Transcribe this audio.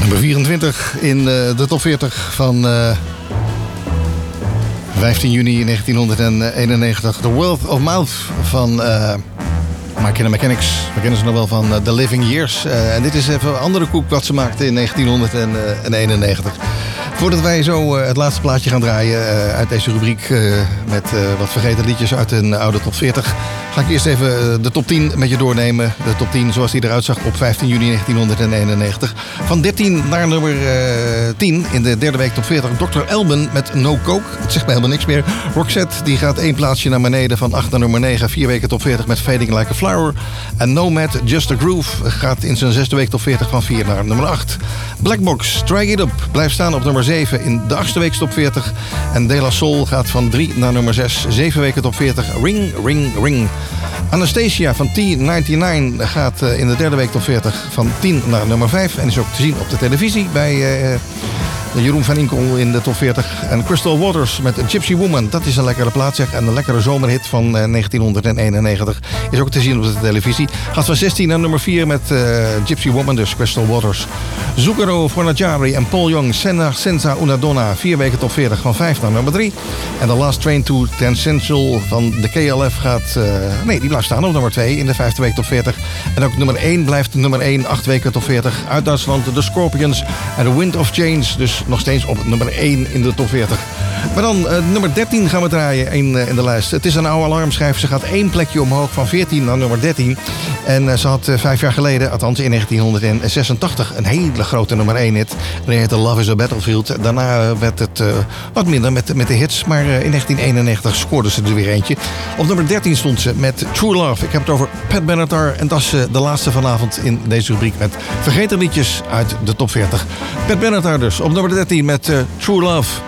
Nummer 24 in de top 40 van 15 juni 1991. The World of Mouth van My Chemical Mechanics. We kennen ze nog wel van The Living Years. En dit is even een andere koek wat ze maakte in 1991. Voordat wij zo het laatste plaatje gaan draaien uit deze rubriek met wat vergeten liedjes uit een oude top 40... ga ik eerst even de top 10 met je doornemen. De top 10 zoals die eruit zag op 15 juni 1991. Van 13 naar nummer 10 in de derde week top 40. Dr. Alban met No Coke. Het zegt mij helemaal niks meer. Roxette die gaat één plaatsje naar beneden van 8 naar nummer 9. 4 weken top 40 met Fading Like a Flower. En Nomad Just a Groove gaat in zijn zesde week top 40 van 4 naar nummer 8. Black Box, Try It Up blijft staan op nummer 7 in de 8e week top 40. En De La Soul gaat van 3 naar nummer 6. 7 weken top 40. Ring, Ring, Ring. Anastasia van T99 gaat in de derde week top 40 van 10 naar nummer 5. En is ook te zien op de televisie bij Jeroen van Inkel in de top 40. En Crystal Waters met Gypsy Woman. Dat is een lekkere plaat zeg. En een lekkere zomerhit van 1991. Is ook te zien op de televisie. Gaat van 16 naar nummer 4 met Gypsy Woman, dus Crystal Waters. Zucchero Fornaciari en Paul Young. Senza una Donna. 4 weken top 40 van 5 naar nummer 3. En The Last Train to Tensential van de KLF gaat... die blijft staan op nummer 2 in de 5e week top 40. En ook nummer 1 blijft nummer 1. 8 weken top 40. Uit Duitsland The Scorpions en The Wind of Change. Dus nog steeds op nummer 1 in de top 40. Maar dan nummer 13 gaan we draaien in de lijst. Het is een oude alarmschijf. Ze gaat 1 plekje omhoog van 14 naar nummer 13. En ze had 5 jaar geleden, althans in 1986, een hele grote nummer 1 hit. Die heette Love is a Battlefield. Daarna werd het wat minder met de hits. Maar in 1991 scoorde ze er weer eentje. Op nummer 13 stond ze met True Love. Ik heb het over Pat Benatar. En dat is de laatste vanavond in deze rubriek met vergeten liedjes uit de top 40. Pat Benatar dus op nummer 13 met True Love.